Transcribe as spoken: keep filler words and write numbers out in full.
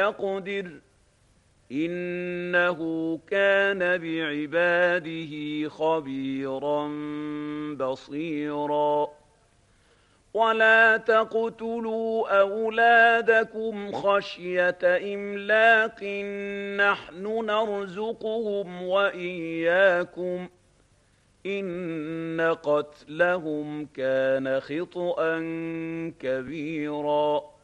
يقدر إنه كان بعباده خبيرا بصيرا ولا تقتلوا أولادكم خشية إملاق نحن نرزقهم وإياكم إن قتلهم كان خطأ كبيرا